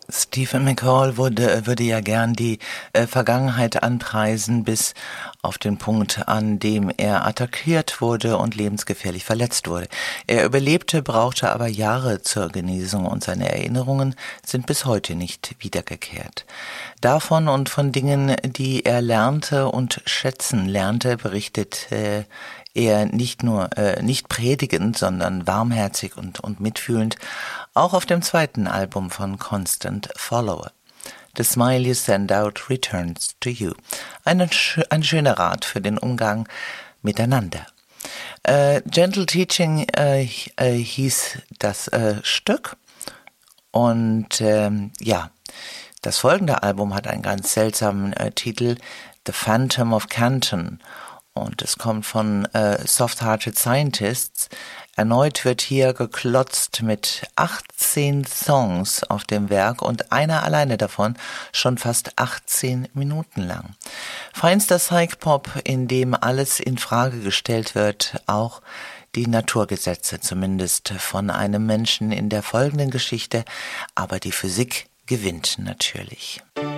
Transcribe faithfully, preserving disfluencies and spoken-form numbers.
Stephen McCall würde, würde ja gern die äh, Vergangenheit anpreisen bis auf den Punkt, an dem er attackiert wurde und lebensgefährlich verletzt wurde. Er überlebte, brauchte aber Jahre zur Genesung und seine Erinnerungen sind bis heute nicht wiedergekehrt. Davon und von Dingen, die er lernte und schätzen lernte, berichtet äh, er nicht nur äh, nicht predigend, sondern warmherzig und, und mitfühlend, auch auf dem zweiten Album von Constant Follower. The smile you send out returns to you. Ein, ein schöner Rat für den Umgang miteinander. Äh, Gentle Teaching äh, äh, hieß das äh, Stück und ähm, ja, das folgende Album hat einen ganz seltsamen äh, Titel, The Phantom of Canton. Und es kommt von äh, Soft-Hearted Scientists. Erneut wird hier geklotzt mit achtzehn Songs auf dem Werk und einer alleine davon schon fast achtzehn Minuten lang. Feinster Psych-Pop, in dem alles in Frage gestellt wird, auch die Naturgesetze zumindest von einem Menschen in der folgenden Geschichte, aber die Physik gewinnt natürlich.